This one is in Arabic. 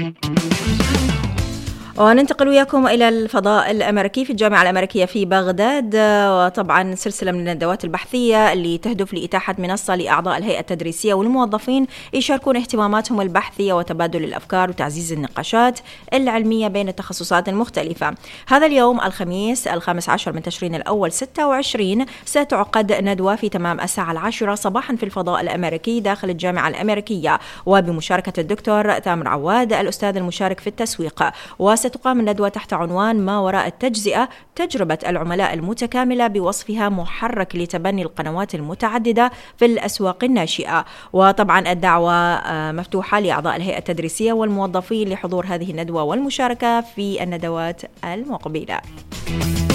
وننتقل وياكم إلى الفضاء الأمريكي في الجامعة الأمريكية في بغداد، وطبعا سلسلة من الندوات البحثية اللي تهدف لإتاحة منصة لأعضاء الهيئة التدريسية والموظفين يشاركون اهتماماتهم البحثية وتبادل الأفكار وتعزيز النقاشات العلمية بين التخصصات المختلفة. هذا اليوم الخميس 15 من تشرين الأول 26 ستعقد ندوة في تمام الساعة 10 صباحا في الفضاء الأمريكي داخل الجامعة الأمريكية، وبمشاركة الدكتور تامر عواد الأستاذ المشارك في التسويق. وستقام الندوة تحت عنوان ما وراء التجزئة، تجربة العملاء المتكاملة بوصفها محرك لتبني القنوات المتعددة في الأسواق الناشئة. وطبعا الدعوة مفتوحة لأعضاء الهيئة التدريسية والموظفين لحضور هذه الندوة والمشاركة في الندوات المقبلة.